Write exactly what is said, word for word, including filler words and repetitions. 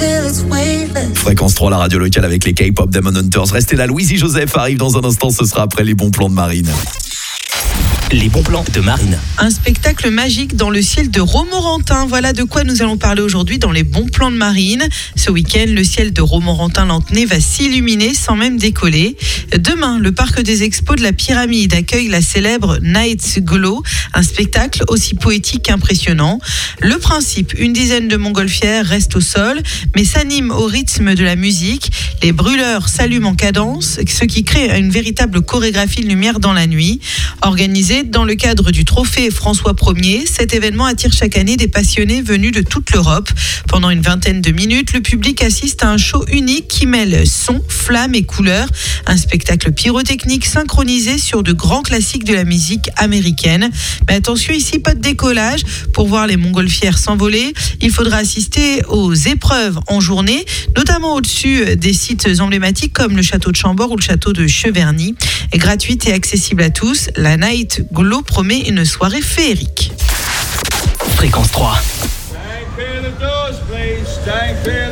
Fréquence trois, la radio locale avec les K-pop Demon Hunters. Restez là, Louise Joseph arrive dans un instant, ce sera après les bons plans de Marine. Les bons plans de Marine. Un spectacle magique dans le ciel de Romorantin. Voilà de quoi nous allons parler aujourd'hui dans les bons plans de Marine. Ce week-end, le ciel de Romorantin-Lanthenay va s'illuminer sans même décoller. Demain, le parc des expos de la Pyramide accueille la célèbre Night Glow, un spectacle aussi poétique qu'impressionnant. Le principe, une dizaine de montgolfières restent au sol, mais s'animent au rythme de la musique. Les brûleurs s'allument en cadence, ce qui crée une véritable chorégraphie de lumière dans la nuit. Organisé dans le cadre du trophée François Ier, cet événement attire chaque année des passionnés venus de toute l'Europe. Pendant une vingtaine de minutes, le public assiste à un show unique qui mêle son, flammes et couleurs. Un spectacle pyrotechnique synchronisé sur de grands classiques de la musique américaine. Mais attention ici, pas de décollage. Pour voir les montgolfières s'envoler, il faudra assister aux épreuves en journée, notamment au-dessus des sites emblématiques comme le château de Chambord ou le château de Cheverny. Et gratuite et accessible à tous, la Night Glow promet une soirée féerique. Fréquence trois. Stand clear the doors, please. Stand clear